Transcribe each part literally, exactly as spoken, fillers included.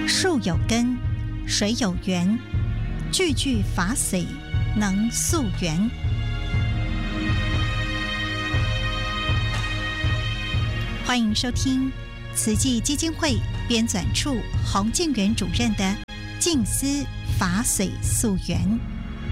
树有根，水有源，句句法髓能溯源。欢迎收听慈济基金会编纂处洪建元主任的静思法髓溯源。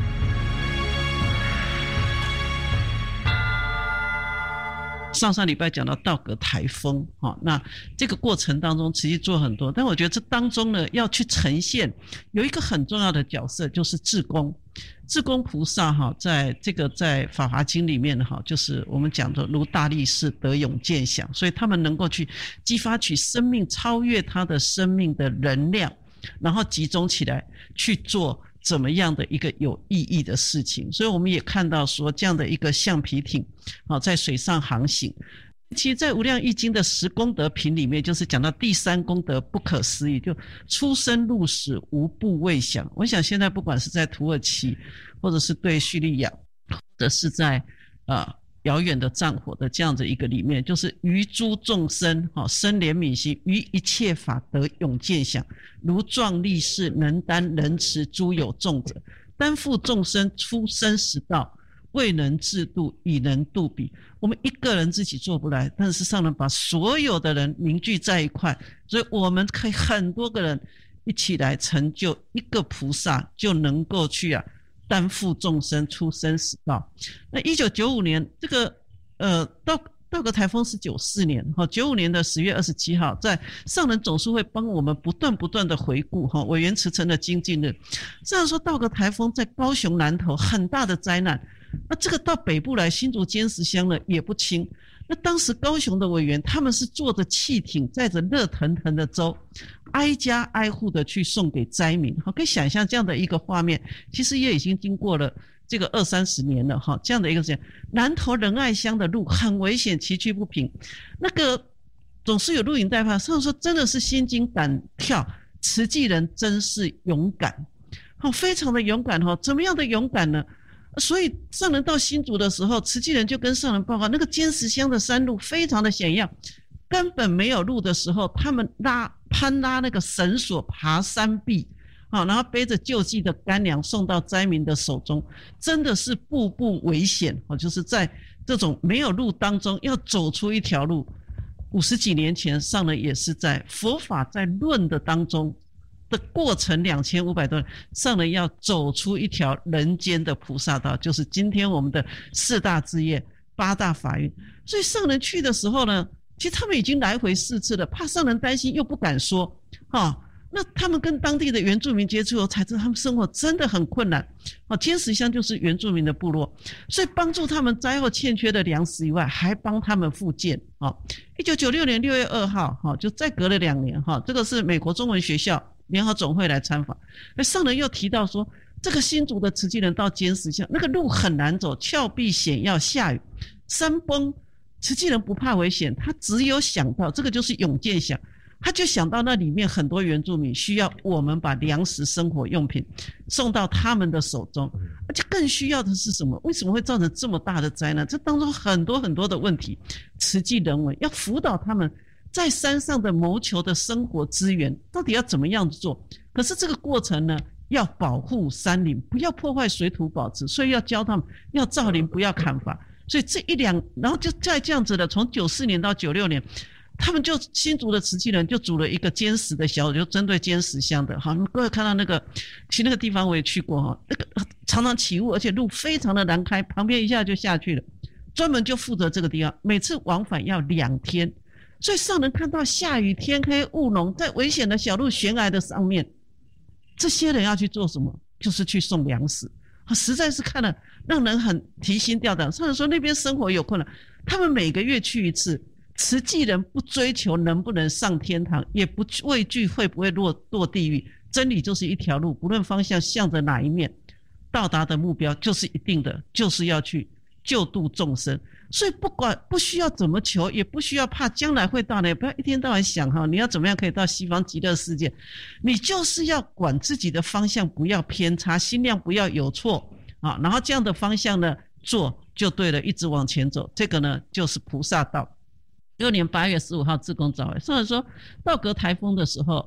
上上礼拜讲到道格台风，那这个过程当中慈济做很多，但我觉得这当中呢，要去呈现有一个很重要的角色，就是志工。志工菩萨在这个在法华经里面就是我们讲的如大力士得永见想，所以他们能够去激发起生命超越他的生命的能量，然后集中起来去做怎么样的一个有意义的事情。所以我们也看到说这样的一个橡皮艇在水上航行，其实在无量易经的十功德品里面，就是讲到第三功德不可思议，就出生入死无不畏享。我想现在不管是在土耳其，或者是对叙利亚，或者是在呃遥远的战火的这样的一个里面，就是于诸众生生怜悯心，于一切法得永见想，如壮力士能担能持诸有众者，担负众生出生死道，未能自度，已能度彼。我们一个人自己做不来，但是上人把所有的人凝聚在一块，所以我们可以很多个人一起来成就一个菩萨，就能够去啊担负众生出生死道。那一九九五年这个呃道道格台风是九四年，九五年的十月二十七号，在上人总是会帮我们不断不断的回顾委员慈诚的精进日。上人说道格台风在高雄南投很大的灾难，那这个到北部来新竹尖石乡呢也不轻。那当时高雄的委员他们是坐着汽艇载着热腾腾的粥，挨家挨户的去送给灾民。可以想象这样的一个画面，其实也已经经过了这个二三十年了哈，这样的一个时间。南投仁爱乡的路很危险，崎岖不平，那个总是有录影带拍，上说真的是心惊胆跳，慈济人真是勇敢，非常的勇敢。怎么样的勇敢呢？所以上人到新竹的时候，慈济人就跟上人报告，那个尖石乡的山路非常的险要，根本没有路的时候，他们拉攀拉那个绳索爬山壁，然后背着救济的干粮送到灾民的手中，真的是步步危险，就是在这种没有路当中要走出一条路。五十几年前上人也是在佛法在论的当中的过程两千五百多年，上人要走出一条人间的菩萨道，就是今天我们的四大志业八大法运。所以上人去的时候呢，其实他们已经来回四次了，怕上人担心又不敢说、哦、那他们跟当地的原住民接触后才知道他们生活真的很困难、哦、尖石乡就是原住民的部落，所以帮助他们灾后欠缺的粮食以外，还帮他们复建、哦、一九九六年六月二号、哦、就再隔了两年、哦、这个是美国中文学校联合总会来参访，那上人又提到说，这个新竹的慈济人到尖石乡，那个路很难走，峭壁险要，下雨山崩，慈济人不怕危险，他只有想到这个就是永见想，他就想到那里面很多原住民需要我们把粮食生活用品送到他们的手中，而且更需要的是什么？为什么会造成这么大的灾难？这当中很多很多的问题，慈济人文要辅导他们在山上的谋求的生活资源到底要怎么样做。可是这个过程呢，要保护山林，不要破坏水土保持，所以要教他们要造林，不要砍伐。所以这一两，然后就再这样子的，从九四年到九六年，他们就新竹的慈济人就组了一个尖石的小组，就针对尖石乡的。好，各位看到那个，其实那个地方我也去过哈，那个常常起雾，而且路非常的难开，旁边一下就下去了，专门就负责这个地方，每次往返要两天。所以上人看到下雨天黑雾浓，在危险的小路悬崖的上面，这些人要去做什么？就是去送粮食，实在是看了让人很提心吊胆。上人说那边生活有困难，他们每个月去一次，慈济人不追求能不能上天堂，也不畏惧会不会落落地狱，真理就是一条路，不论方向向着哪一面，到达的目标就是一定的，就是要去救度众生。所以不管不需要怎么求，也不需要怕将来会到来，也不要一天到晚想哈，你要怎么样可以到西方极乐世界，你就是要管自己的方向不要偏差，心量不要有错啊，然后这样的方向呢做就对了，一直往前走，这个呢就是菩萨道。六年八月十五号志工早会，上人说道格台风的时候，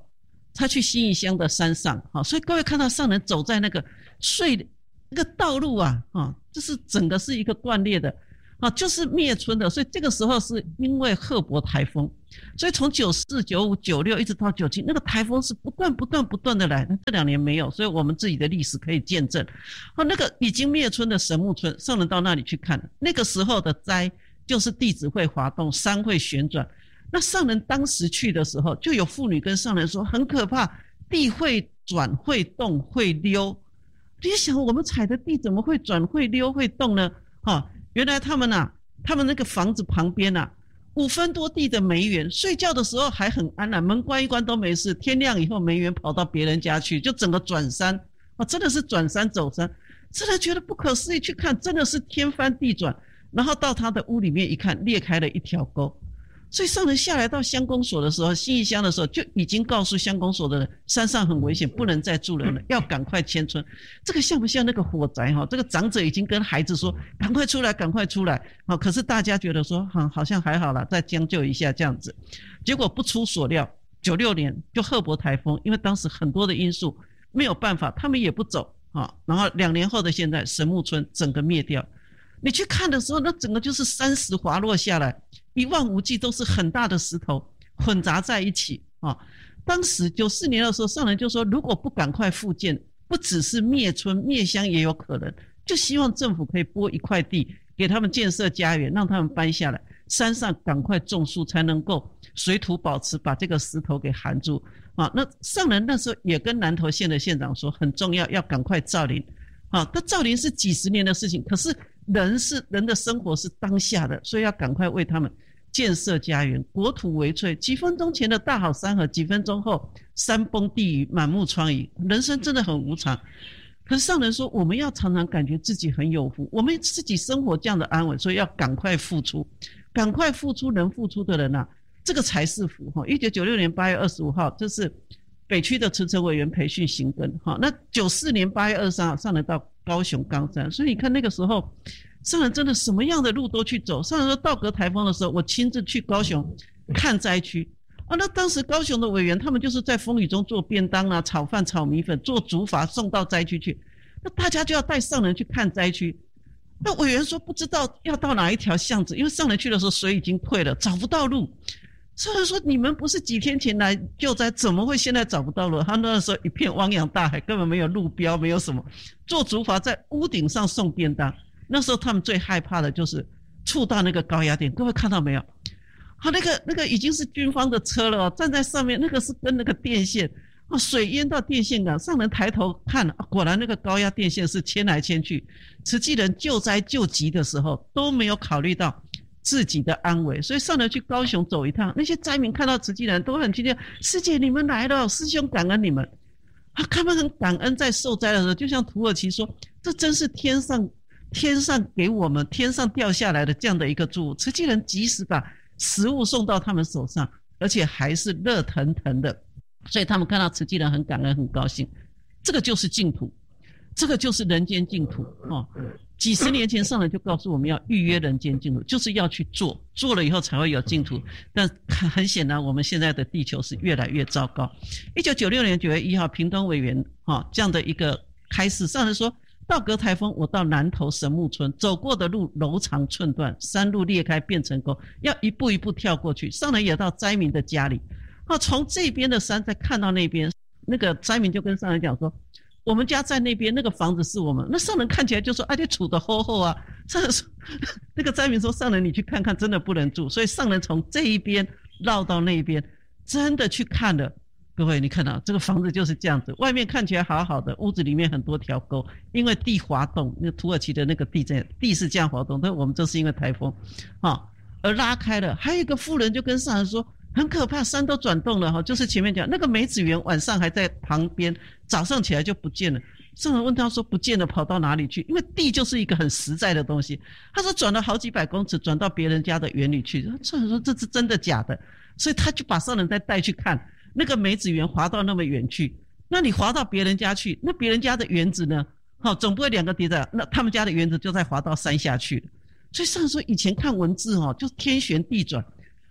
他去新义乡的山上，所以各位看到上人走在那个碎那个道路啊，就是整个是一个断裂的，就是灭村的。所以这个时候是因为赫伯台风，所以从九四、九五、九六一直到九七，那个台风是不断不断不断的来，这两年没有，所以我们自己的历史可以见证。那个已经灭村的神木村，上人到那里去看，那个时候的灾就是地质会滑动，山会旋转。那上人当时去的时候，就有妇女跟上人说很可怕，地会转会动会溜。你想我们踩的地怎么会转会溜会动呢？哦，原来他们啊，他们那个房子旁边啊，五分多地的梅园，睡觉的时候还很安然，门关一关都没事，天亮以后梅园跑到别人家去，就整个转山，哦，真的是转山走山，真的觉得不可思议，去看真的是天翻地转。然后到他的屋里面一看，裂开了一条沟。所以上人下来到乡公所的时候，新义乡的时候，就已经告诉乡公所的人，山上很危险，不能再住人了，要赶快迁村。这个像不像那个火灾？这个长者已经跟孩子说赶快出来赶快出来，可是大家觉得说好像还好啦，再将就一下这样子。结果不出所料，九六年就赫伯台风，因为当时很多的因素没有办法，他们也不走，然后两年后的现在，神木村整个灭掉。你去看的时候，那整个就是山石滑落下来，一望无际都是很大的石头混杂在一起啊。当时九四年的时候，上人就说，如果不赶快复建，不只是灭村灭乡也有可能，就希望政府可以拨一块地给他们建设家园，让他们搬下来，山上赶快种树，才能够水土保持，把这个石头给含住啊。那上人那时候也跟南投县的县长说，很重要，要赶快造林啊。但造林是几十年的事情，可是人是人的生活是当下的，所以要赶快为他们建设家园，国土为脆。几分钟前的大好山河，几分钟后山崩地雨，满目疮痍，人生真的很无常。可是上人说，我们要常常感觉自己很有福，我们自己生活这样的安稳，所以要赶快付出，赶快付出，能付出的人啊，这个才是福。一九九六年八月二十五号，这是北区的慈诚委员培训行耕。那九四年八月二十三号，上人到高雄冈山，所以你看那个时候上人真的什么样的路都去走。上人说道格台风的时候，我亲自去高雄看灾区啊。那当时高雄的委员他们就是在风雨中做便当啊，炒饭炒米粉，做竹筏送到灾区去，那大家就要带上人去看灾区。那委员说不知道要到哪一条巷子，因为上人去的时候水已经退了，找不到路。上人说你们不是几天前来救灾，怎么会现在找不到路？他那时候一片汪洋大海，根本没有路标，没有什么，做竹筏在屋顶上送便当。那时候他们最害怕的就是触到那个高压电，各位看到没有？好，那个那个已经是军方的车了，站在上面，那个是跟那个电线啊，水淹到电线杆。上人抬头看，啊，果然那个高压电线是牵来牵去。慈济人救灾救急的时候都没有考虑到自己的安危，所以上人去高雄走一趟，那些灾民看到慈济人都很亲切，师姐你们来了，师兄感恩你们啊，他们很感恩。在受灾的时候，就像土耳其说，这真是天上天上给我们天上掉下来的这样的一个祝福。慈济人及时把食物送到他们手上，而且还是热腾腾的，所以他们看到慈济人很感恩很高兴。这个就是净土，这个就是人间净土哦。几十年前上人就告诉我们要预约人间净土，就是要去做，做了以后才会有净土。但很显然我们现在的地球是越来越糟糕。一九九六年九月一号，屏东委员哦这样的一个开示，上人说道格台风，我到南投神木村，走过的路楼长寸断，山路裂开变成沟，要一步一步跳过去。上人也到灾民的家里，啊，从这边的山再看到那边，那个灾民就跟上人讲说，我们家在那边，那个房子是我们。那上人看起来就说，啊，就处得厚厚啊。上人说，那个灾民说，上人你去看看，真的不能住。所以上人从这一边绕到那边，真的去看了。各位，你看到这个房子就是这样子，外面看起来好好的，屋子里面很多条沟，因为地滑动，那土耳其的那个地震，地是这样滑动，但我们这是因为台风，啊，而拉开了。还有一个妇人就跟上人说，很可怕，山都转动了哈，就是前面讲那个梅子园晚上还在旁边，早上起来就不见了。上人问他说不见了，跑到哪里去？因为地就是一个很实在的东西。他说转了好几百公尺，转到别人家的园里去。上人说这是真的假的？所以他就把上人再带去看。那个梅子园滑到那么远去，那你滑到别人家去，那别人家的园子呢？好，总不会两个叠在，那他们家的园子就再滑到山下去了。所以上人说以前看文字哦，就天旋地转，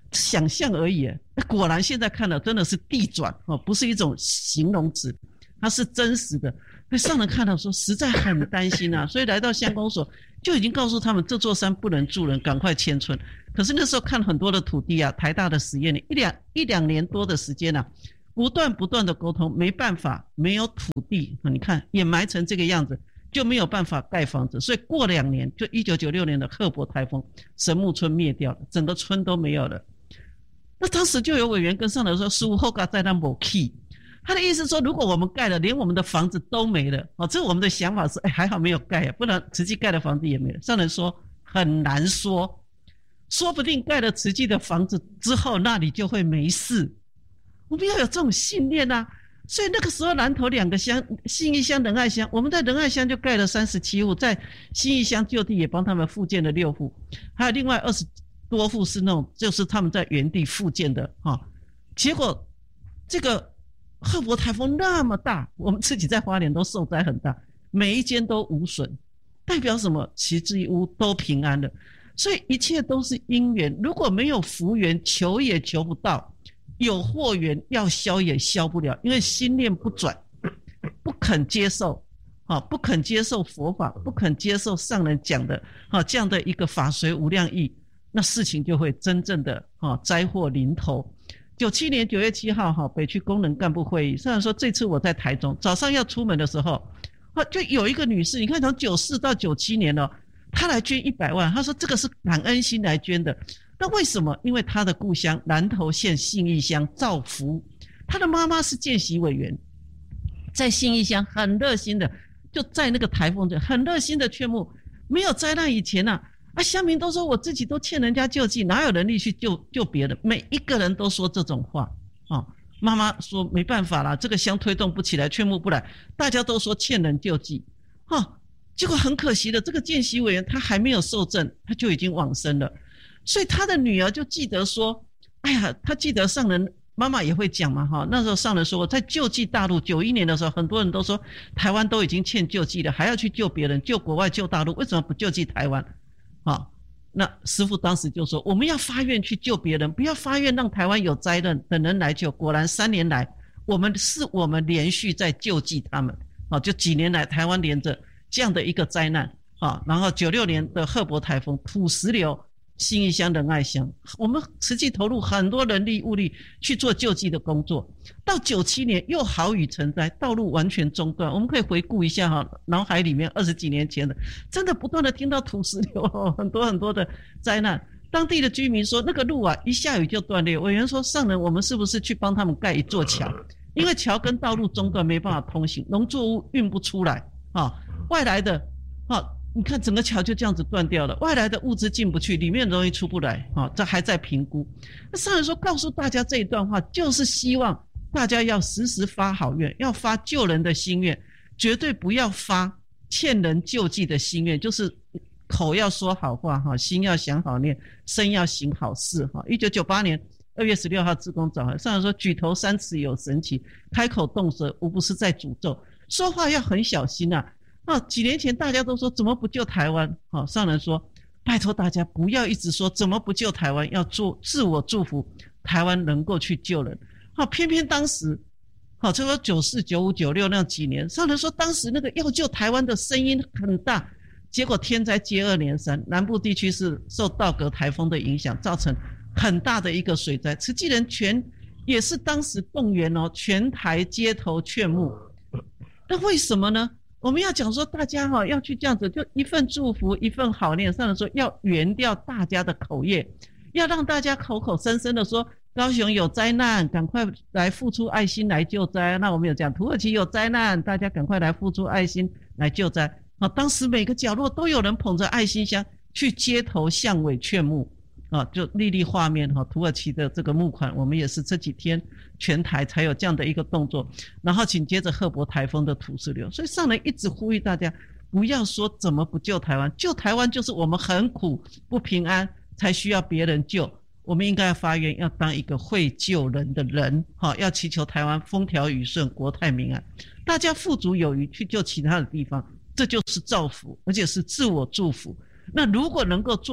想象而已。果然现在看了真的是地转哦，不是一种形容词，它是真实的。那上人看到说实在很担心啊，所以来到乡公所就已经告诉他们这座山不能住人，赶快迁村。可是那时候看很多的土地啊，台大的实验一两一两年多的时间啊，不断不断的沟通，没办法，没有土地，你看掩埋成这个样子，就没有办法盖房子。所以过两年，就一九九六年的赫伯台风，神木村灭掉了，整个村都没有了。那当时就有委员跟上来说，十五后嘎在那某 key。他的意思说，如果我们盖了，连我们的房子都没了，哦，这我们的想法是，哎，还好没有盖啊，不然慈济盖的房子也没了。上人说很难说，说不定盖了慈济的房子之后，那里就会没事。我们要有这种信念啊！所以那个时候南投两个乡，信义乡、仁爱乡，我们在仁爱乡就盖了三十七户，在信义乡就地也帮他们复建了六户，还有另外二十多户是那种就是他们在原地复建的哈、哦。结果这个赫伯台风那么大，我们自己在花莲都受灾很大，每一间都无损，代表什么？其这一屋都平安了。所以一切都是因缘，如果没有福缘，求也求不到；有祸缘，要消也消不了，因为心念不转，不肯接受，啊，不肯接受佛法，不肯接受上人讲的啊这样的一个法随无量义，那事情就会真正的啊灾祸临头。九七年九月七号，哈，北区功能干部会议，虽然说这次我在台中，早上要出门的时候，啊，就有一个女士，你看从九四到九七年了，她来捐一百万，她说这个是感恩心来捐的。那为什么？因为她的故乡南投县信义乡造福，她的妈妈是见习委员，在信义乡很热心的，就在那个台风这很热心的劝募，没有灾难以前啊。啊，乡民都说我自己都欠人家救济，哪有能力去救救别人？每一个人都说这种话啊。妈妈说没办法啦，这个乡推动不起来，劝募不来，大家都说欠人救济，啊，结果很可惜的，这个见习委员他还没有受证，他就已经往生了，所以他的女儿就记得说，哎呀，他记得上人妈妈也会讲嘛，哈，那时候上人说，在救济大陆九一年的时候，很多人都说台湾都已经欠救济了，还要去救别人，救国外救大陆，为什么不救济台湾？啊，那师父当时就说，我们要发愿去救别人，不要发愿让台湾有灾难的人来救。果然三年来，我们是我们连续在救济他们，啊，就几年来台湾连着这样的一个灾难，啊，然后九六年的赫伯台风、土石流、信义乡、仁爱乡，我们实际投入很多人力物力去做救济的工作。到九七年又豪雨成灾，道路完全中断。我们可以回顾一下哈，脑海里面二十几年前的，真的不断的听到土石流，很多很多的灾难。当地的居民说，那个路啊，一下雨就断裂。委员说，上人，我们是不是去帮他们盖一座桥？因为桥跟道路中断，没办法通行，农作物运不出来啊，外来的啊。你看整个桥就这样子断掉了，外来的物资进不去，里面容易出不来啊，这还在评估。那上人说告诉大家这一段话，就是希望大家要时时发好愿，要发救人的心愿，绝对不要发欠人救济的心愿，就是口要说好话哈，心要想好念，身要行好事哈。一九九八年二月十六号志工早会，上人说举头三尺有神奇，开口动舌无不是在诅咒，说话要很小心啊。啊，几年前大家都说怎么不救台湾？好、哦，上人说，拜托大家不要一直说怎么不救台湾，要做自我祝福，台湾能够去救人。好、哦，偏偏当时，好、哦，差不多九四、九五、九六那几年，上人说当时那个要救台湾的声音很大，结果天灾接二连三，南部地区是受道格台风的影响，造成很大的一个水灾。慈济人全也是当时动员哦，全台街头劝募。那为什么呢？我们要讲说大家哈、哦、要去这样子，就一份祝福一份好念，上人说要圆掉大家的口业，要让大家口口声声的说高雄有灾难，赶快来付出爱心来救灾。那我们有讲土耳其有灾难，大家赶快来付出爱心来救灾。啊，当时每个角落都有人捧着爱心箱去街头巷尾劝募。啊，就历历画面哈，土耳其的这个募款，我们也是这几天全台才有这样的一个动作，然后紧接着赫伯台风的土石流，所以上人一直呼吁大家不要说怎么不救台湾，救台湾就是我们很苦不平安才需要别人救，我们应该要发愿要当一个会救人的人，哈，要祈求台湾风调雨顺，国泰民安，大家富足有余去救其他的地方，这就是造福，而且是自我祝福。那如果能够做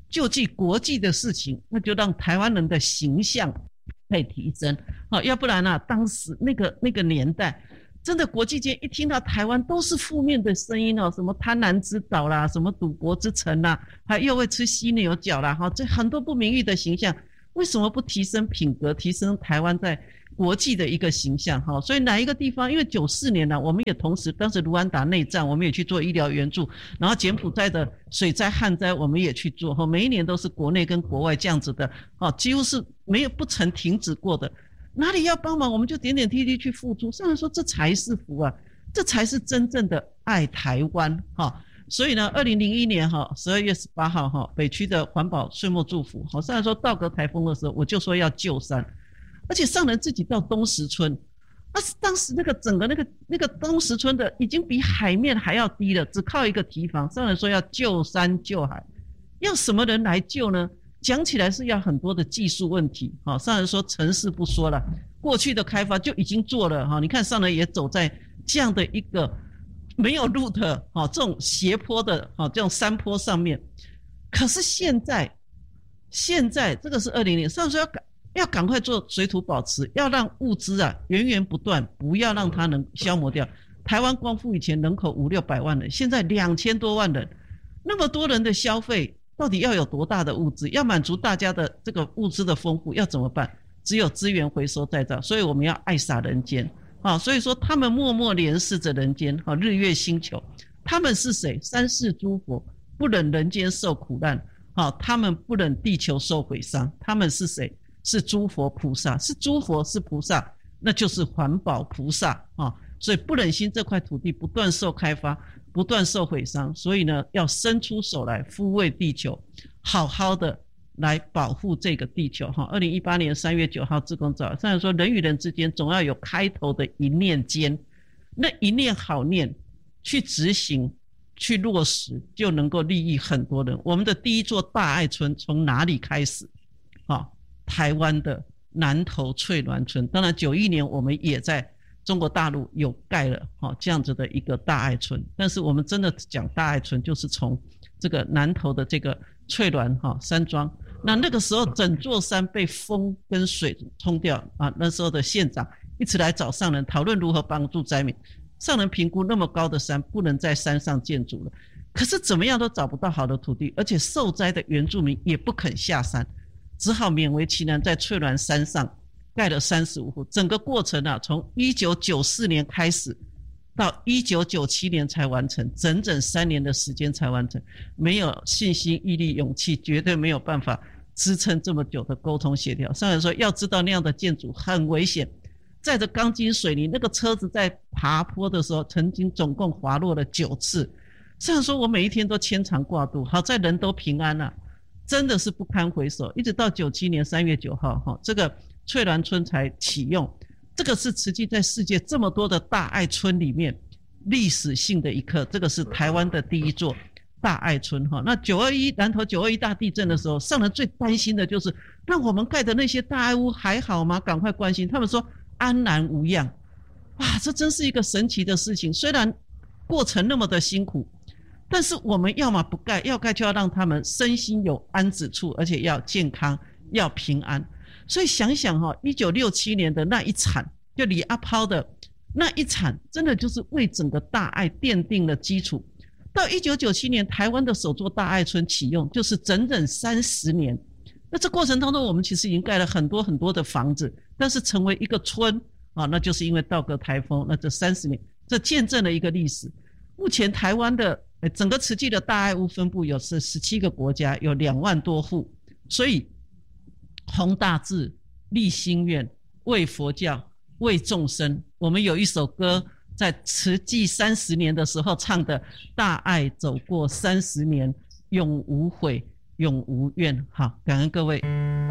救济国际的事情，那就让台湾人的形象可以提升。好，要不然啊，当时那个那个年代，真的国际间一听到台湾都是负面的声音哦，什么贪婪之岛啦，什么赌博之城啦，还又会吃犀牛角啦，哈，这很多不名誉的形象，为什么不提升品格，提升台湾在国际的一个形象？哈，所以哪一个地方，因为九四年呢、啊，我们也同时当时卢安达内战，我们也去做医疗援助，然后柬埔寨的水灾旱灾我们也去做，哈，每一年都是国内跟国外这样子的，啊，几乎是没有不曾停止过的。哪里要帮忙，我们就点点滴滴去付出。上人说，这才是福啊，这才是真正的爱台湾哈。所以呢，二零零一年哈十二月十八号哈，北区的环保岁末祝福，好，上人说道格台风的时候，我就说要救山，而且上人自己到东石村，那是当时那个整个那个那个东石村的已经比海面还要低了，只靠一个堤防。上人说要救山救海，要什么人来救呢？讲起来是要很多的技术问题，好，上人说城市不说了，过去的开发就已经做了哈。你看上人也走在这样的一个没有路的哈这种斜坡的哈这种山坡上面，可是现在现在这个是二零年，上人说要赶要赶快做水土保持，要让物资啊源源不断，不要让它能消磨掉。台湾光复以前人口五六百万人，现在两千多万人，那么多人的消费。到底要有多大的物资，要满足大家的这个物资的丰富，要怎么办？只有资源回收再造，所以我们要爱洒人间啊！所以说他们默默怜视着人间啊，日月星球，他们是谁？三世诸佛不忍人间受苦难啊，他们不忍地球受毁伤，他们是谁？是诸佛菩萨，是诸佛是菩萨，那就是环保菩萨啊！所以不忍心这块土地不断受开发。不断受毁伤，所以呢，要伸出手来抚慰地球，好好的来保护这个地球哈。二零一八年三月九号，志工早上说，人与人之间总要有开头的一念间，那一念好念，去执行，去落实，就能够利益很多人。我们的第一座大爱村从哪里开始？啊，台湾的南投翠峦村。当然，九一年我们也在。中国大陆有盖了哈这样子的一个大爱村，但是我们真的讲大爱村，就是从这个南投的这个翠峦哈山庄，那那个时候整座山被风跟水冲掉啊，那时候的县长一直来找上人讨论如何帮助灾民，上人评估那么高的山不能在山上建筑了，可是怎么样都找不到好的土地，而且受灾的原住民也不肯下山，只好勉为其难在翠峦山上。盖了三十五户，整个过程啊，从一九九四年开始，到一九九七年才完成，整整三年的时间才完成。没有信心、毅力、勇气，绝对没有办法支撑这么久的沟通协调。上人说，要知道那样的建筑很危险，载着钢筋水泥，那个车子在爬坡的时候，曾经总共滑落了九次。上人说，我每一天都牵肠挂肚，好在人都平安啊，真的是不堪回首。一直到九七年三月九号，哈，这个。翠峦村才启用，这个是慈济在世界这么多的大爱村里面历史性的一刻，这个是台湾的第一座大爱村哈。那九二一南投九二一大地震的时候，上人最担心的就是让我们盖的那些大爱屋还好吗？赶快关心，他们说安然无恙。哇，这真是一个神奇的事情。虽然过程那么的辛苦，但是我们要么不盖，要盖就要让他们身心有安止处，而且要健康，要平安。所以想想哈，一九六七年的那一场，就李阿抛的那一场，真的就是为整个大爱奠定了基础。到一九九七年，台湾的首座大爱村启用，就是整整三十年。那这过程当中，我们其实已经盖了很多很多的房子，但是成为一个村啊，那就是因为道格台风。那这三十年，这见证了一个历史。目前台湾的整个慈济的大爱屋分布有是十七个国家，有两万多户，所以。弘大志、立心愿、为佛教、为众生。我们有一首歌，在慈济三十年的时候唱的，大爱走过三十年，永无悔，永无怨。好，感恩各位。